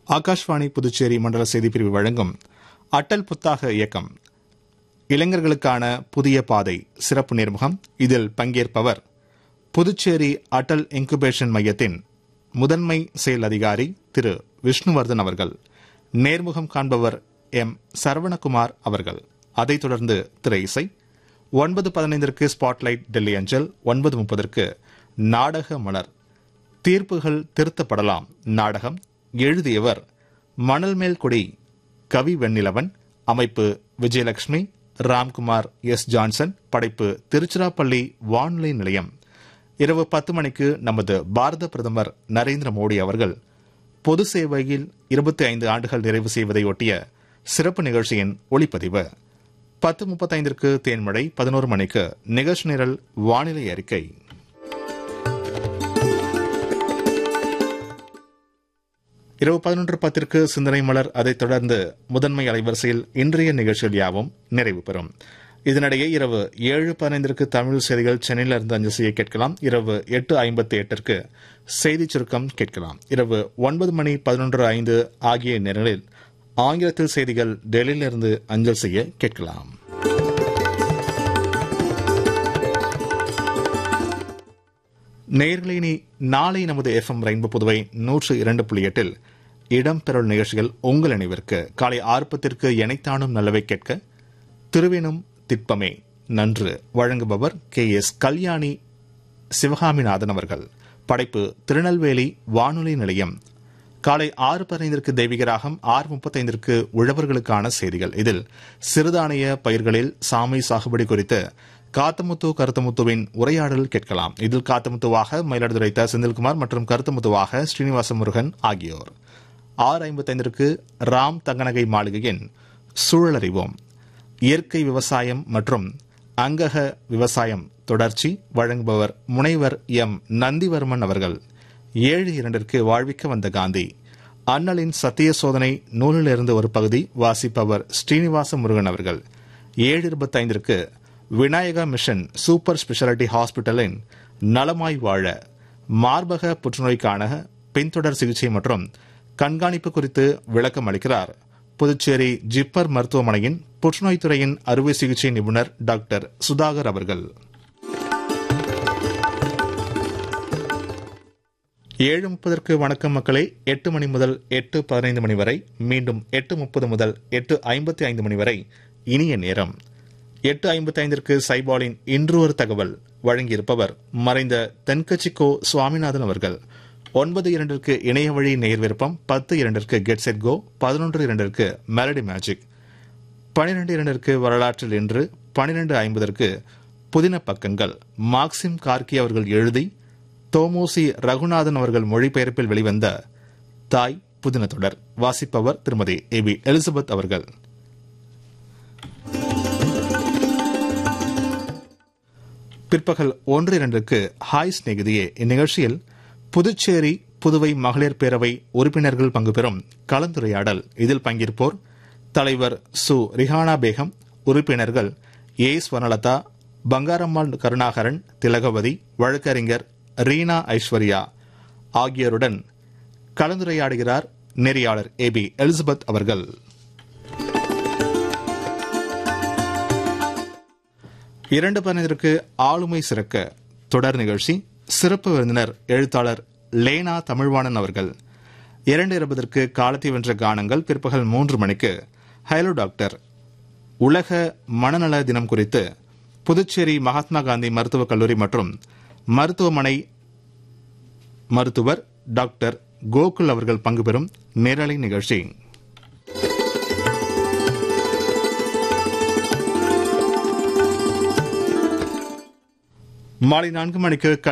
ஆகாஷ்வாணி புதுச்சேரி மண்டல செய்திப்பிரிவு வழங்கும் அட்டல் புத்தாக்க இயக்கம் இளைஞர்களுக்கான புதிய பாதை சிறப்பு நேர்முகம். இதில் பங்கேற்பவர் புதுச்சேரி அட்டல் இன்குபேஷன் மையத்தின் முதன்மை செயல் அதிகாரி திரு விஷ்ணுவர்தன் அவர்கள். நேர்முகம் காண்பவர் எம் சரவணகுமார் அவர்கள். அதைத் தொடர்ந்து திரை இசை. 9:15 ஸ்பாட்லைட் டெல்லி அஞ்சல். 9:30 நாடக மலர். தீர்ப்புகள் திருத்தப்படலாம் நாடகம். எழுதியவர் மணல்மேல் கொடி கவி வெண்ணிலவன். அமைப்பு விஜயலட்சுமி, ராம்குமார் எஸ் ஜான்சன். படைப்பு திருச்சிராப்பள்ளி வானொலி நிலையம். இரவு 10 மணிக்கு நமது பாரத பிரதமர் நரேந்திர மோடி அவர்கள் பொது சேவையில் 25 ஆண்டுகள் நிறைவு செய்வதை ஒட்டிய சிறப்பு நிகழ்ச்சியின் ஒளிப்பதிவு. 10:35 தேன்மழை. 11 மணிக்கு நிகழ்ச்சி நிரல் வானிலை அறிக்கை. இரவு 11:10 சிந்தனை மலர். அதைத் தொடர்ந்து முதன்மை அலைவரிசையில் இன்றைய நிகழ்ச்சிகள் யாவும் நிறைவு பெறும். இதனிடையே இரவு 7:15 தமிழ் செய்திகள் சென்னையிலிருந்து அஞ்சல் செய்ய கேட்கலாம். இரவு 8:58 செய்திச் சுருக்கம் கேட்கலாம். இரவு 9:11:05 ஆகிய நேரங்களில் ஆங்கிலத்தில் செய்திகள் டெல்லியிலிருந்து அஞ்சல் செய்ய கேட்கலாம். நேயர்களே, நாளை நமது எஃப்எம் ரெயின்போ புதுவை 102.8 இடம்பெறல் நிகழ்ச்சிகள் உங்கள் நினைவிற்கு. காலை 6:10 எனைத்தானும் நல்லவை கேட்க திருவேனும் திட்பமே நன்று வழங்குபவர் KS கல்யாணி சிவகாமிநாதன் அவர்கள். படைப்பு திருநெல்வேலி வானொலி நிலையம். காலை 6:15 தெய்வீகராகம். 6:35 உழவர்களுக்கான செய்திகள். இதில் சிறுதானிய பயிர்களில் சாமை சாகுபடி குறித்து காத்தமுத்து கருத்தமுத்துவின் உரையாடல் கேட்கலாம். இதில் காத்தமுத்துவாக மயிலாடுதுறை த. செந்தில்குமார் மற்றும் கருத்தமுத்துவாக ஸ்ரீனிவாச முருகன் ஆகியோர். 6:55 ராம் தங்கநகை மாளிகையின் சூழலறிவோம். இயற்கை விவசாயம் மற்றும் அங்கக விவசாயம் தொடர்ச்சி. வழங்குபவர் முனைவர் எம் நந்திவர்மன் அவர்கள். 7:02 வாழ்விக்க வந்த காந்தி. அண்ணலின் சத்திய சோதனை நூலிலிருந்து ஒரு பகுதி. வாசிப்பவர் ஸ்ரீனிவாச முருகன் அவர்கள். 7:25 விநாயகா மிஷன் சூப்பர் ஸ்பெஷாலிட்டி ஹாஸ்பிட்டலின் நலமாய் வாழ மார்பக புற்றுநோய்க்கான பின்தொடர் சிகிச்சை மற்றும் கண்காணிப்பு குறித்து விளக்கம் அளிக்கிறார் புதுச்சேரி ஜிப்மர் மருத்துவமனையின் புற்றுநோய் துறையின் அறுவை சிகிச்சை நிபுணர் டாக்டர் சுதாகர் அவர்கள். 7:30 வணக்கம் மக்களே. 8 மணி முதல் 8:15 மணி வரை, மீண்டும் 8:30 முதல் 8:55 மணி வரை இனிய நேரம். 8:55 சைபாலின் இன்று ஒரு தகவல் வழங்கியிருப்பவர் மறைந்த தென்கட்சிக்கோ சுவாமிநாதன் அவர்கள். 9:02 இணைய வழி நேயர் விருப்பம். 10:02 get set go. 11:02 melody magic. 12:02 வரலாற்றில் இன்று. 12:50 புதின பக்கங்கள். மார்க்சிம் கார்கி அவர்கள் எழுதி தோமோசி ரகுநாதன் அவர்கள் மொழிபெயர்ப்பில் வெளிவந்த தாய் புதின தொடர். வாசிப்பவர் திருமதி AB எலிசபெத் அவர்கள். பிற்பகல் 1:02 ஹாய் ஸ்நேகிதியே. இந்நிகழ்ச்சியில் புதுச்சேரி புதுவை மகளிர் பேரவை உறுப்பினர்கள் பங்கு பெறும் கலந்துரையாடல். இதில் பங்கேற்போர் தலைவர் சு. ரிஹானா பேகம், உறுப்பினர்கள் ஏ. ஸ்வர்ணலதா, பங்காரம்மாள் கருணாகரன், திலகவதி, வழக்கறிஞர் ரீனா ஐஸ்வர்யா ஆகியோருடன் கலந்துரையாடுகிறார் நெறியாளர் AB எலிசபெத் அவர்கள். இரண்டு 12 ஆளுமை சிறக்க தொடர் நிகழ்ச்சி. சிறப்பு விருந்தினர் எழுத்தாளர் லேனா தமிழ்வாணன் அவர்கள். 2:20 காலத்தை வென்ற கானங்கள். பிற்பகல் 3 மணிக்கு ஹலோ டாக்டர் உலக மனநல தினம் குறித்து புதுச்சேரி மகாத்மா காந்தி மருத்துவக் கல்லூரி மற்றும் மருத்துவமனை மருத்துவர் டாக்டர் கோகுல் அவர்கள் பங்கு பெறும் நேரலை நிகழ்ச்சி. மாலை 4 மணிக்கு